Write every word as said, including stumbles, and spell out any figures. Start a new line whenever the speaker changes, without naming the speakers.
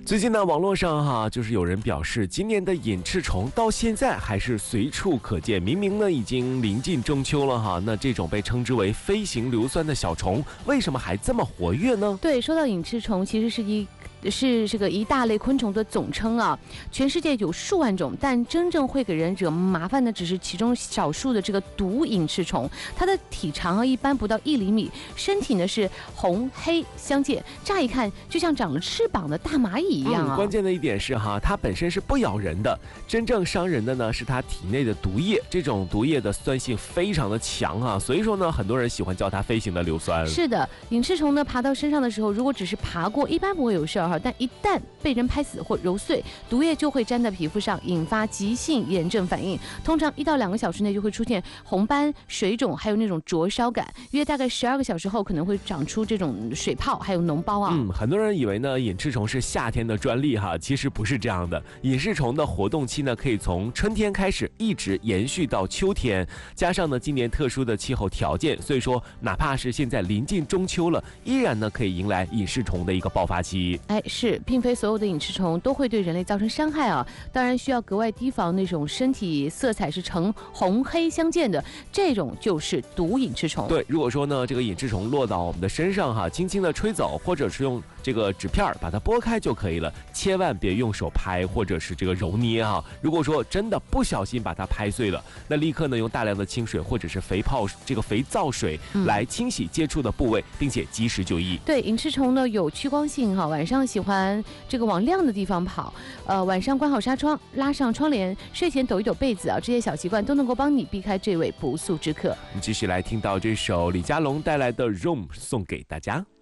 最近呢，网络上哈，就是有人表示，今年的隐翅虫到现在还是随处可见。明明呢已经临近中秋了哈，那这种被称之为飞行硫酸的小虫，为什么还这么活跃呢？
对，说到隐翅虫，其实是一。是这个一大类昆虫的总称啊，全世界有数万种，但真正会给人惹麻烦的只是其中少数的这个毒隐翅虫。它的体长啊一般不到一厘米，身体呢是红黑相间，乍一看就像长了翅膀的大蚂蚁一样啊。
嗯、关键的一点是哈，它本身是不咬人的，真正伤人的呢是它体内的毒液，这种毒液的酸性非常的强啊，所以说呢，很多人喜欢叫它飞行的硫酸。
是的，隐翅虫呢爬到身上的时候，如果只是爬过，一般不会有事儿。但一旦被人拍死或揉碎，毒液就会粘在皮肤上，引发急性炎症反应。通常一到两个小时内就会出现红斑、水肿，还有那种灼烧感。约大概十二个小时后，可能会长出这种水泡，还有脓包啊。
嗯，很多人以为呢隐翅虫是夏天的专利哈，其实不是这样的。隐翅虫的活动期呢，可以从春天开始，一直延续到秋天。加上呢今年特殊的气候条件，所以说哪怕是现在临近中秋了，依然呢可以迎来隐翅虫的一个爆发期。
哎，是，并非所有的隐翅虫都会对人类造成伤害啊，当然需要格外提防那种身体色彩是呈红黑相间的，这种就是毒隐翅虫。
对，如果说呢这个隐翅虫落到我们的身上哈，轻轻的吹走，或者是用这个纸片把它拨开就可以了，千万别用手拍或者是这个揉捏哈。如果说真的不小心把它拍碎了，那立刻呢用大量的清水或者是肥泡这个肥皂水来清洗接触的部位，并且及时就医。
对，隐翅虫呢有趋光性哈，晚上喜欢这个往亮的地方跑，呃，晚上关好纱窗，拉上窗帘，睡前抖一抖被子啊，这些小习惯都能够帮你避开这位不速之客。
我们继续来听到这首李佳隆带来的《Room》送给大家。